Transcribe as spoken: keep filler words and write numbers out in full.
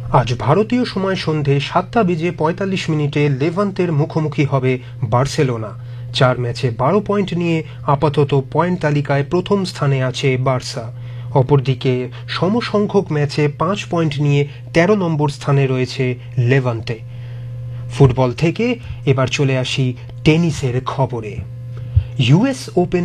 আজ ভারতীয় সময় সন্ধে সাতটা বেজে পঁয়তাল্লিশ মিনিটে লেভান্তের মুখোমুখি হবে বার্সেলোনা। চার ম্যাচে বারো পয়েন্ট নিয়ে আপাতত পয়েন্ট তালিকায় প্রথম স্থানে আছে বার্সা। অপরদিকে সমসংখ্যক ম্যাচে পাঁচ পয়েন্ট নিয়ে তেরো নম্বর স্থানে রয়েছে লেভান্তে। ফুটবল থেকে এবার চলে আসি টেনিসের খবরে। US open